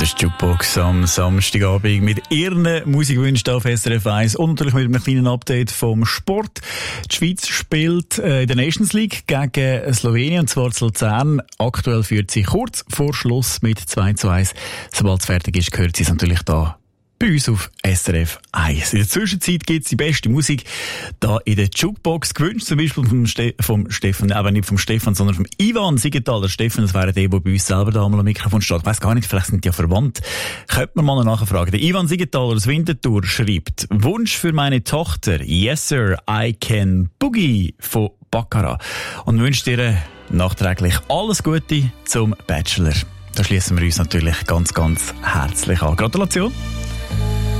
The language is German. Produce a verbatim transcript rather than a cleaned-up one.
Das ist die Jukebox am Samstagabend mit ihren Musikwünschen auf S R F eins und natürlich mit einem kleinen Update vom Sport. Die Schweiz spielt äh, in der Nations League gegen Slowenien, und zwar zu Luzern. Aktuell führt sie kurz vor Schluss mit zwei zu eins. Sobald es fertig ist, gehört sie es natürlich da bei uns auf S R F eins. In der Zwischenzeit gibt es die beste Musik da in der Jukebox. Gewünscht zum Beispiel vom, Ste- vom Stefan, aber nicht vom Stefan, sondern vom Ivan Siegenthaler. Stefan, das wäre der, der bei uns selber da mal am Mikrofon steht. Ich weiss gar nicht, vielleicht sind die ja verwandt. Könnte man mal nachfragen. Der Ivan Siegenthaler aus Winterthur schreibt: Wunsch für meine Tochter, Yes Sir, I Can Boogie von Baccarat. Und wünscht ihr nachträglich alles Gute zum Bachelor. Da schließen wir uns natürlich ganz, ganz herzlich an. Gratulation!